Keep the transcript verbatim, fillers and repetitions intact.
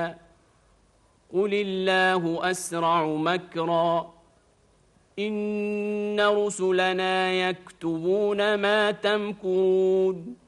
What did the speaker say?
قل الله أسرع مكرا إن رسلنا يكتبون ما تمكرون